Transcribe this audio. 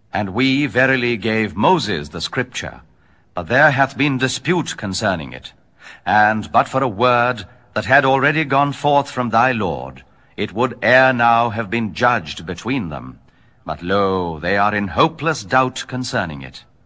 And we verily gave Moses the scripture, but there hath been dispute concerning it. And but for a word that had already gone forth from thy Lord, it would ere now have been judged between them. But lo, they are in hopeless doubt concerning it.